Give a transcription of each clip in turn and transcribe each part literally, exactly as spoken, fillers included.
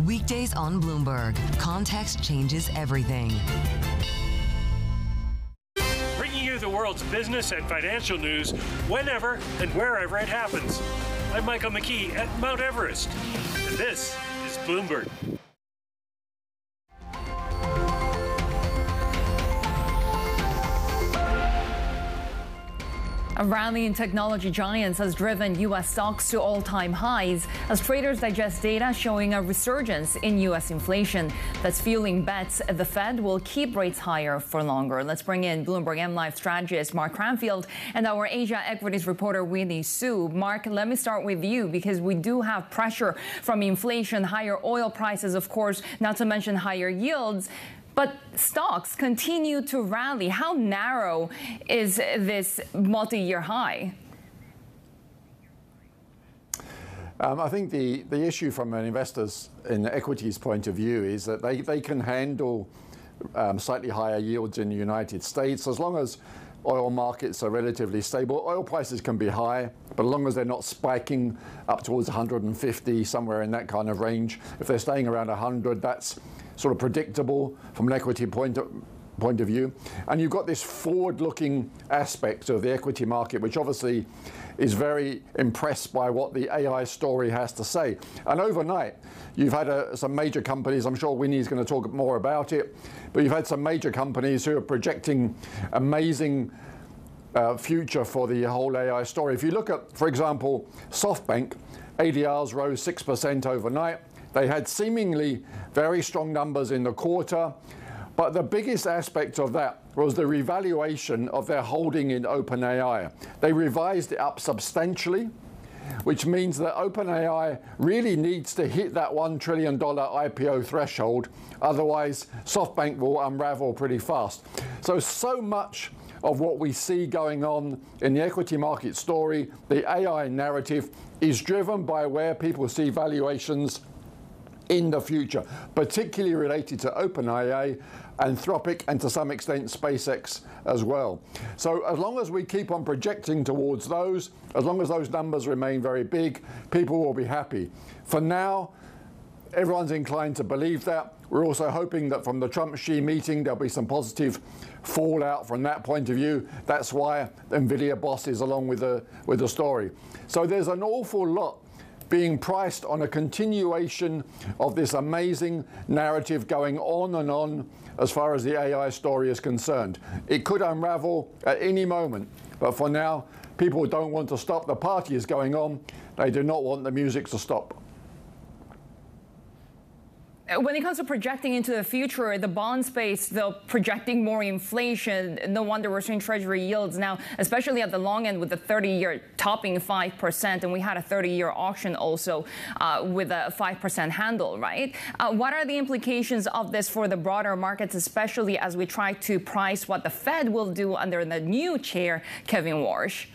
Weekdays on Bloomberg. Context changes everything. Bringing you the world's business and financial news whenever and wherever it happens. I'm Michael McKee at Mount Everest, and this is Bloomberg. A rally in technology giants has driven U S stocks to all-time highs as traders digest data showing a resurgence in U S inflation that's fueling bets the Fed will keep rates higher for longer. Let's bring in Bloomberg M Live strategist Mark Cranfield and our Asia equities reporter Winnie Su. Mark, let me start with you because we do have pressure from inflation, higher oil prices, of course, not to mention higher yields. But stocks continue to rally. How narrow is this multi-year high? Um, I think the, the issue from an investor's in equities point of view is that they, they can handle um, slightly higher yields in the United States as long as oil markets are relatively stable. Oil prices can be high, but as long as they're not spiking up towards one hundred fifty, somewhere in that kind of range. If they're staying around one hundred, that's sort of predictable from an equity point of, point of view. And you've got this forward-looking aspect of the equity market, which obviously is very impressed by what the A I story has to say. And overnight, you've had a, some major companies, I'm sure Winnie's going to talk more about it, but you've had some major companies who are projecting amazing uh, future for the whole A I story. If you look at, for example, SoftBank, A D Rs rose six percent overnight. They had seemingly very strong numbers in the quarter, but the biggest aspect of that was the revaluation of their holding in OpenAI. They revised it up substantially, which means that OpenAI really needs to hit that one trillion dollar I P O threshold. Otherwise, SoftBank will unravel pretty fast. So, so much of what we see going on in the equity market story, the A I narrative, is driven by where people see valuations in the future, particularly related to OpenAI, Anthropic, and to some extent SpaceX as well. So as long as we keep on projecting towards those, as long as those numbers remain very big, people will be happy. For now, everyone's inclined to believe that. We're also hoping that from the Trump-Xi meeting, there'll be some positive fallout from that point of view. That's why NVIDIA bosses along with the, with the story. So there's an awful lot being priced on a continuation of this amazing narrative going on and on as far as the A I story is concerned. It could unravel at any moment, but for now, people don't want to stop. The party is going on. They do not want the music to stop. When it comes to projecting into the future, the bond space, they're projecting more inflation. No wonder we're seeing Treasury yields now, especially at the long end with the thirty-year topping five percent. And we had a thirty-year auction also uh, with a five percent handle, right? Uh, what are the implications of this for the broader markets, especially as we try to price what the Fed will do under the new chair, Kevin Warsh?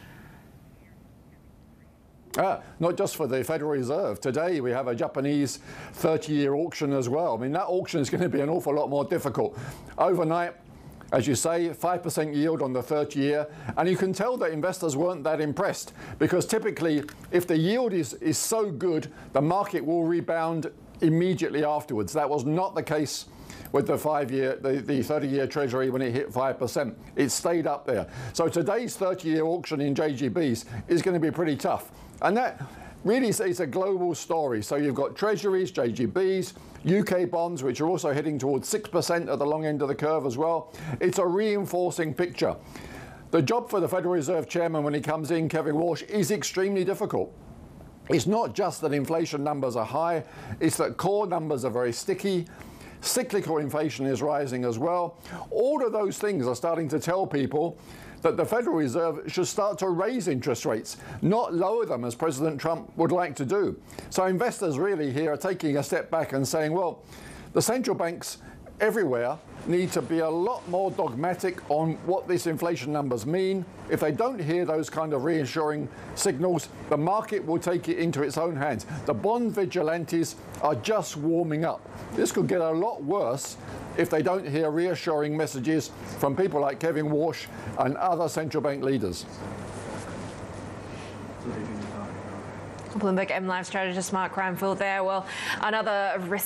Ah, not just for the Federal Reserve. Today we have a Japanese thirty-year auction as well. I mean, that auction is going to be an awful lot more difficult. Overnight, as you say, five percent yield on the thirty-year, and you can tell that investors weren't that impressed because typically if the yield is, is so good, the market will rebound immediately afterwards. That was not the case with the five-year, the, the thirty-year Treasury when it hit five percent. It stayed up there. So today's thirty-year auction in J G Bs is going to be pretty tough. And that really is a global story. So you've got Treasuries, J G Bs, U K bonds, which are also heading towards six percent at the long end of the curve as well. It's a reinforcing picture. The job for the Federal Reserve Chairman when he comes in, Kevin Warsh, is extremely difficult. It's not just that inflation numbers are high, it's that core numbers are very sticky. Cyclical inflation is rising as well. All of those things are starting to tell people that the Federal Reserve should start to raise interest rates, not lower them as President Trump would like to do. So investors really here are taking a step back and saying, well, the central banks everywhere need to be a lot more dogmatic on what these inflation numbers mean. If they don't hear those kind of reassuring signals, the market will take it into its own hands. The bond vigilantes are just warming up. This could get a lot worse if they don't hear reassuring messages from people like Kevin Warsh and other central bank leaders. Bloomberg M Live strategist Mark Cranfield there. Well, another risk